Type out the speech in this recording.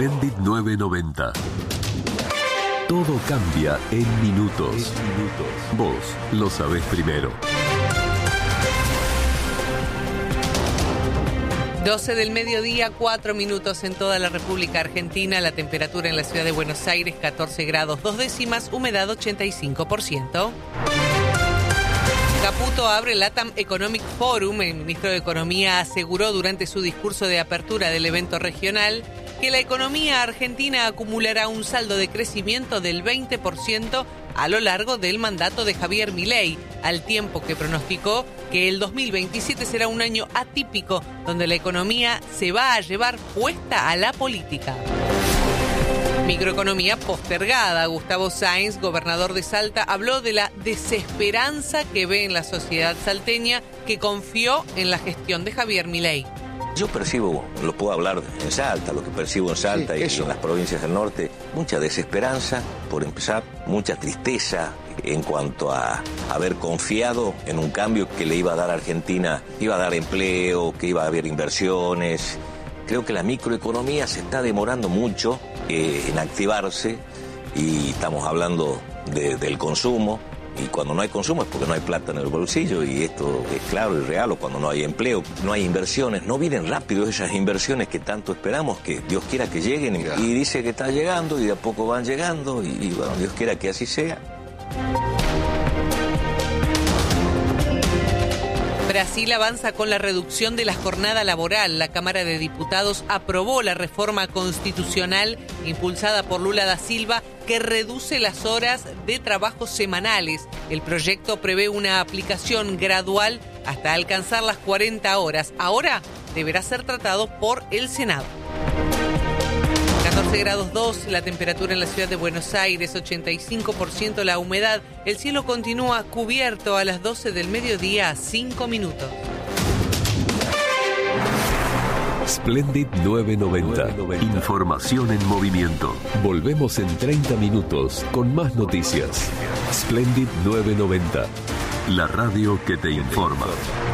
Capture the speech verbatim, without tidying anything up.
Splendid nueve noventa. Todo cambia en minutos. En minutos. Vos lo sabés primero. doce del mediodía, cuatro minutos en toda la República Argentina. La temperatura en la ciudad de Buenos Aires, catorce grados, dos décimas, humedad ochenta y cinco por ciento. Caputo abre el LATAM Economic Forum. El ministro de Economía aseguró durante su discurso de apertura del evento regional que la economía argentina acumulará un saldo de crecimiento del veinte por ciento a lo largo del mandato de Javier Milei, al tiempo que pronosticó que el dos mil veintisiete será un año atípico, donde la economía se va a llevar puesta a la política. Microeconomía postergada. Gustavo Sáenz, gobernador de Salta, habló de la desesperanza que ve en la sociedad salteña, que confió en la gestión de Javier Milei. Yo percibo, lo puedo hablar en Salta, lo que percibo en Salta sí, y en las provincias del norte, mucha desesperanza, por empezar, mucha tristeza en cuanto a haber confiado en un cambio que le iba a dar a Argentina, iba a dar empleo, que iba a haber inversiones. Creo que la microeconomía se está demorando mucho eh, en activarse y estamos hablando de, del consumo. Y cuando no hay consumo es porque no hay plata en el bolsillo, y esto es claro y real. O cuando no hay empleo, no hay inversiones, no vienen rápido esas inversiones que tanto esperamos, que Dios quiera que lleguen, y, y dice que está llegando y de a poco van llegando, y, y bueno, Dios quiera que así sea. Brasil avanza con la reducción de la jornada laboral. La Cámara de Diputados aprobó la reforma constitucional impulsada por Lula da Silva, que reduce las horas de trabajo semanales. El proyecto prevé una aplicación gradual hasta alcanzar las cuarenta horas. Ahora deberá ser tratado por el Senado. catorce grados dos, la temperatura en la ciudad de Buenos Aires, ochenta y cinco por ciento la humedad. El cielo continúa cubierto a las doce del mediodía, cinco minutos. Splendid nueve noventa. Información en movimiento. Volvemos en treinta minutos con más noticias. Splendid nueve noventa. La radio que te informa.